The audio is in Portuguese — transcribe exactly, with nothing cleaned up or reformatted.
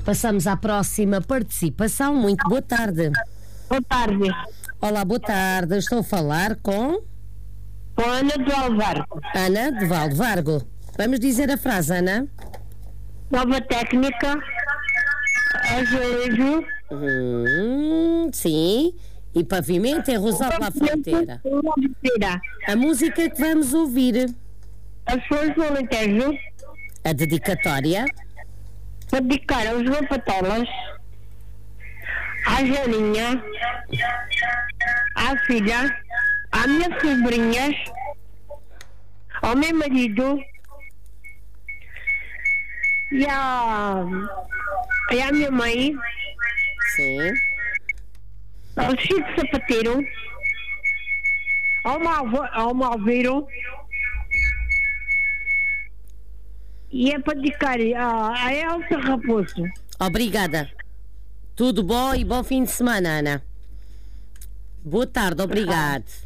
Passamos à próxima participação. Muito boa tarde. Boa tarde. Olá, boa tarde. Estou a falar com Com a Ana de Valvargo. Ana de Valvargo. Vamos dizer a frase, Ana. Nova técnica. Azulejo. Hum, sim. E pavimento em Rosal para a Fronteira. A música que vamos ouvir. As flores do Alentejo. A dedicatória. Para dedicar aos rapatolas. À Janinha. À filha. À minhas sobrinhas. Ao meu marido. E à, e à minha mãe. Sim. Ao Chico Sapateiro. Ao, Malvo, ao Malveiro. E é para dedicar a, a Elsa Raposo. Obrigada. Tudo bom e bom fim de semana, Ana. Boa tarde, obrigado.